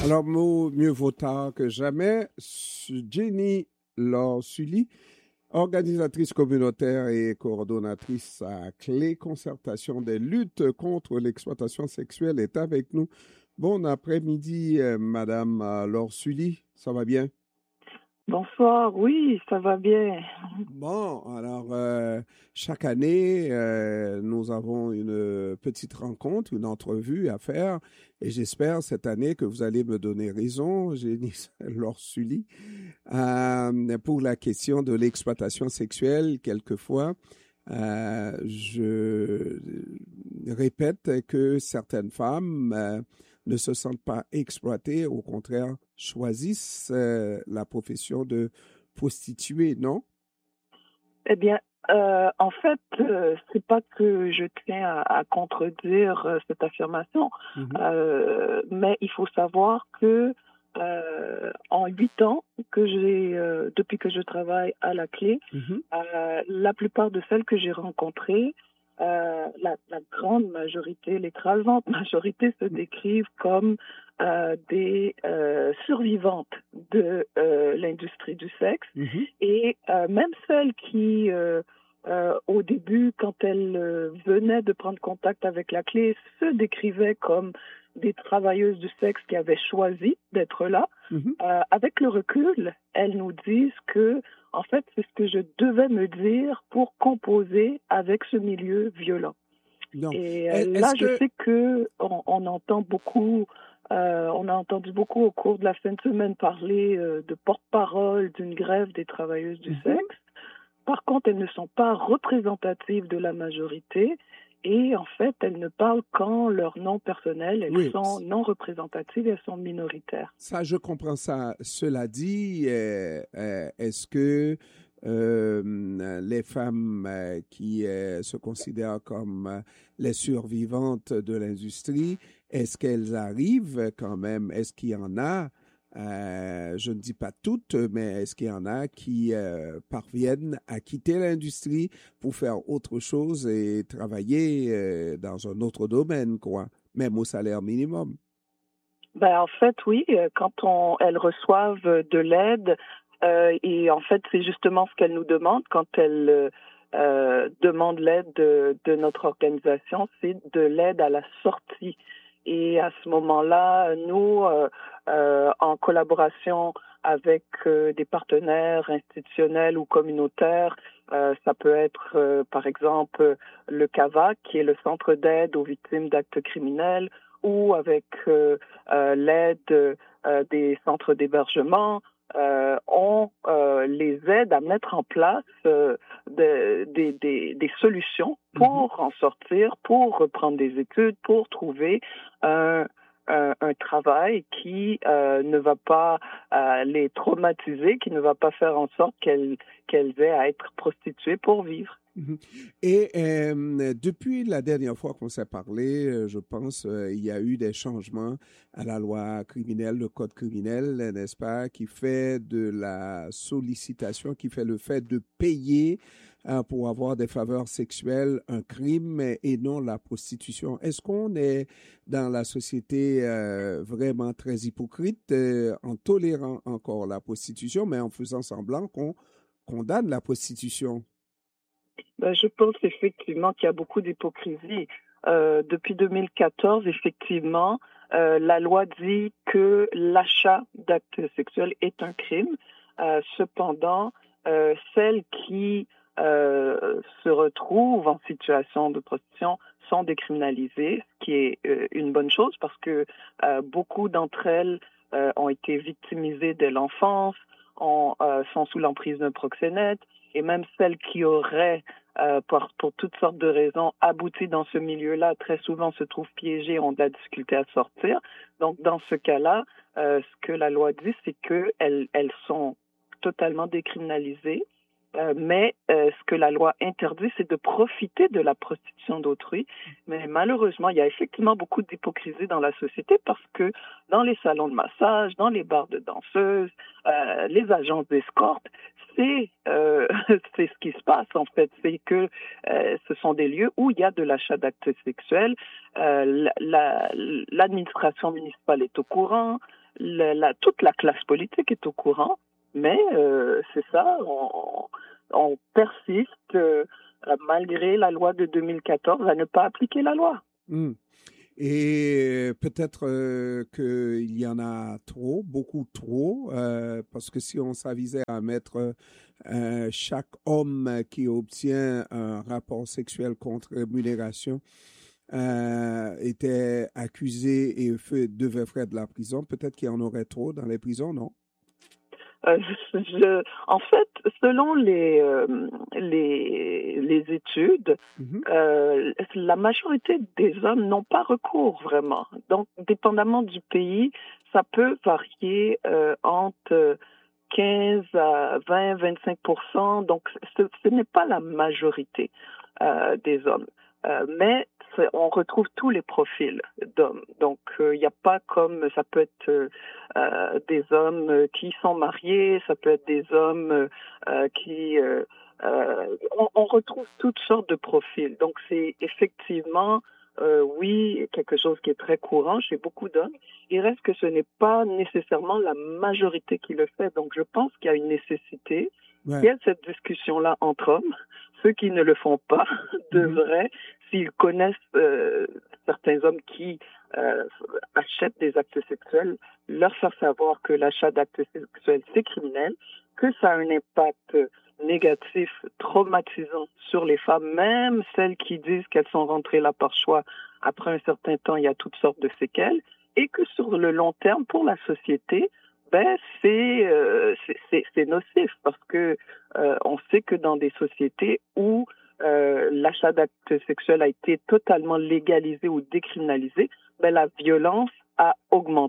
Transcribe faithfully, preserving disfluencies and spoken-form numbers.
Alors, mieux, mieux vaut tard que jamais. Jenny Laure-Sully, organisatrice communautaire et coordonnatrice à Clé Concertation des luttes contre l'exploitation sexuelle, est avec nous. Bon après-midi, euh, Madame euh, Laure-Sully. Ça va bien? Bonsoir, oui, ça va bien. Bon, alors, euh, chaque année, euh, nous avons une petite rencontre, une entrevue à faire, et j'espère cette année que vous allez me donner raison, Jenny Laure-Sully, euh, pour la question de l'exploitation sexuelle. Quelquefois, euh, je répète que certaines femmes euh, ne se sentent pas exploitées, au contraire, choisissent euh, la profession de prostituée, non? Eh bien, euh, en fait, euh, c'est pas que je tiens à, à contredire euh, cette affirmation, Mhm. euh, mais il faut savoir que euh, en huit ans que j'ai, euh, depuis que je travaille à la clé, Mhm. euh, la plupart de celles que j'ai rencontrées, euh, la, la grande majorité, l'écrasante majorité, se décrivent comme euh, des euh, survivantes de euh, l'industrie du sexe. Mhm. Et euh, même celles qui, euh, euh, au début, quand elles euh, venaient de prendre contact avec la clé, se décrivaient comme des travailleuses du sexe qui avaient choisi d'être là, Mhm. euh, avec le recul, elles nous disent que, en fait, c'est ce que je devais me dire pour composer avec ce milieu violent. Donc, Et est- euh, là, est-ce je que... sais que on, on entend beaucoup, euh, on a entendu beaucoup au cours de la fin de semaine parler euh, de porte-parole d'une grève des travailleuses du Mhm. sexe. Par contre, elles ne sont pas représentatives de la majorité et en fait, elles ne parlent qu'en leur nom personnel. Elles Oui, sont non représentatives, elles sont minoritaires. ça, je comprends ça. Cela dit, euh, euh, est-ce que euh, les femmes euh, qui euh, se considèrent comme euh, les survivantes de l'industrie, est-ce qu'elles arrivent quand même? Est-ce qu'il y en a, euh, je ne dis pas toutes, mais est-ce qu'il y en a qui euh, parviennent à quitter l'industrie pour faire autre chose et travailler euh, dans un autre domaine, quoi, même au salaire minimum? Ben, en fait, oui, euh, quand on, elles reçoivent de l'aide, euh, et en fait, c'est justement ce qu'elles nous demandent quand elles euh, euh, demandent l'aide de, de notre organisation, c'est de l'aide à la sortie. Et à ce moment-là, nous, euh, euh, en collaboration avec euh, des partenaires institutionnels ou communautaires, euh, ça peut être, euh, par exemple, le CAVAC, qui est le Centre d'aide aux victimes d'actes criminels, ou avec euh, euh, l'aide euh, des centres d'hébergement, euh, on euh, les aide à mettre en place euh, de, des, des, des solutions Mhm. pour en sortir, pour reprendre des études, pour trouver un, un, un travail qui euh, ne va pas euh, les traumatiser, qui ne va pas faire en sorte qu'elles qu'elles aient à être prostituées pour vivre. Mhm. Et euh, depuis la dernière fois qu'on s'est parlé, euh, je pense, euh, il y a eu des changements à la loi criminelle, le code criminel, n'est-ce pas, qui fait de la sollicitation, qui fait le fait de payer euh, pour avoir des faveurs sexuelles un crime et non la prostitution. Est-ce qu'on est dans la société euh, vraiment très hypocrite euh, en tolérant encore la prostitution, mais en faisant semblant qu'on condamne la prostitution? Ben, je pense effectivement qu'il y a beaucoup d'hypocrisie. Euh, depuis deux mille quatorze, effectivement, euh, la loi dit que l'achat d'actes sexuels est un crime. Euh, cependant, euh, celles qui euh, se retrouvent en situation de prostitution sont décriminalisées, ce qui est euh, une bonne chose parce que euh, beaucoup d'entre elles euh, ont été victimisées dès l'enfance, ont, euh, sont sous l'emprise d'un proxénète, et même celles qui auraient euh, pour, pour toutes sortes de raisons, abouties dans ce milieu-là, très souvent se trouvent piégées, ont de la difficulté à sortir. Donc, dans ce cas-là, euh, ce que la loi dit, c'est qu'elles elles sont totalement décriminalisées. Euh, mais euh, ce que la loi interdit, c'est de profiter de la prostitution d'autrui. Mais malheureusement, il y a effectivement beaucoup d'hypocrisie dans la société parce que dans les salons de massage, dans les bars de danseuses, euh, les agences d'escorte, c'est euh, c'est ce qui se passe en fait. C'est que euh, ce sont des lieux où il y a de l'achat d'actes sexuels. Euh, la, l'administration municipale est au courant. la, la, toute la classe politique est au courant, mais euh, c'est ça, on, on persiste, euh, malgré la loi de deux mille quatorze, à ne pas appliquer la loi. Mmh. Et peut-être euh, qu'il y en a trop, beaucoup trop, euh, parce que si on s'avisait à mettre euh, chaque homme qui obtient un rapport sexuel contre rémunération euh, était accusé et fait, devait faire de la prison, peut-être qu'il y en aurait trop dans les prisons, non? Euh, je, en fait, selon les, euh, les, les études, Mm-hmm. euh, la majorité des hommes n'ont pas recours vraiment. Donc, dépendamment du pays, ça peut varier euh, entre quinze à vingt, vingt-cinq pour cent. Donc, ce, ce n'est pas la majorité euh, des hommes. Euh, mais on retrouve tous les profils d'hommes. Donc, il euh, n'y a pas comme, ça peut être euh, des hommes qui sont mariés, ça peut être des hommes euh, qui... Euh, euh, on, on retrouve toutes sortes de profils. Donc, c'est effectivement, euh, oui, quelque chose qui est très courant chez beaucoup d'hommes. Il reste que ce n'est pas nécessairement la majorité qui le fait. Donc, je pense qu'il y a une nécessité. Ouais. Il y a cette discussion-là entre hommes. Ceux qui ne le font pas devraient, mm-hmm. s'ils connaissent euh, certains hommes qui euh, achètent des actes sexuels, leur faire savoir que l'achat d'actes sexuels, c'est criminel, que ça a un impact négatif, traumatisant sur les femmes, même celles qui disent qu'elles sont rentrées là par choix. Après un certain temps, il y a toutes sortes de séquelles, et que sur le long terme, pour la société, ben c'est euh, c'est, c'est nocif parce que euh, on sait que dans des sociétés où euh, l'achat d'actes sexuels a été totalement légalisé ou décriminalisé, ben la violence a augmenté.